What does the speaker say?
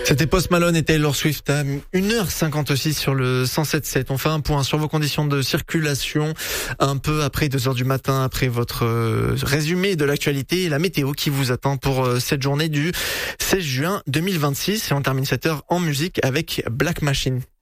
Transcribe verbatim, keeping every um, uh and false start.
C'était Post Malone et Taylor Swift à une heure cinquante-six sur le cent sept virgule sept. On fait un point sur vos conditions de circulation un peu après deux heures du matin, après votre résumé de l'actualité et la météo qui vous attend pour cette journée du seize juin deux mille vingt-six. Et on termine cette heure en musique avec Black Machine.